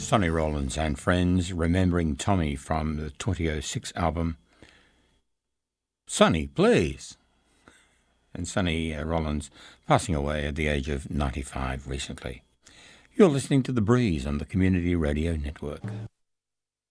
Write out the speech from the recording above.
Sonny Rollins and Friends, remembering Tommy from the 2006 album Sonny, Please. And Sonny Rollins passing away at the age of 95 recently. You're listening to The Breeze on the Community Radio Network.